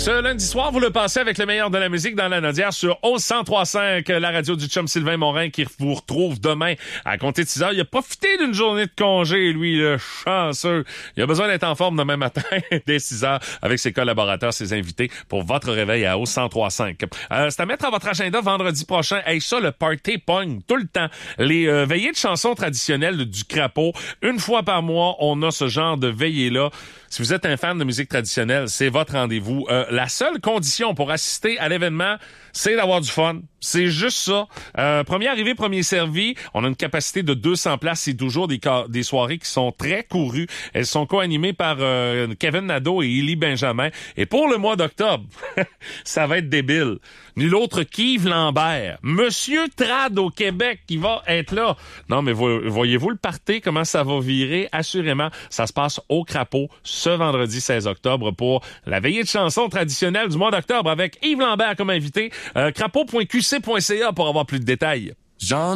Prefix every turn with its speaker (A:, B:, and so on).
A: Ce lundi soir, vous le passez avec le meilleur de la musique dans la Nodière sur 103.5, la radio du chum Sylvain Morin qui vous retrouve demain à compter de 6 heures. Il a profité d'une journée de congé, lui, le chanceux. Il a besoin d'être en forme demain matin dès 6 heures avec ses collaborateurs, ses invités pour votre réveil à 103.5. C'est à mettre à votre agenda vendredi prochain. Hey, ça, le party pogne tout le temps. Les veillées de chansons traditionnelles du Crapaud. Une fois par mois, on a ce genre de veillée-là. Si vous êtes un fan de musique traditionnelle, c'est votre rendez-vous. La seule condition pour assister à l'événement, c'est d'avoir du fun. C'est juste ça. Premier arrivé, premier servi. On a une capacité de 200 places. C'est toujours des soirées qui sont très courues. Elles sont co-animées par Kevin Nadeau et Élie Benjamin. Et pour le mois d'octobre, ça va être débile. Nul autre qu'Yves Lambert. Monsieur Trad au Québec qui va être là. Non, mais voyez-vous le party, comment ça va virer? Assurément, ça se passe au Crapaud ce vendredi 16 octobre pour la veillée de chansons traditionnelle du mois d'octobre avec Yves Lambert comme invité. Crapaud.qc.ca pour avoir plus de détails.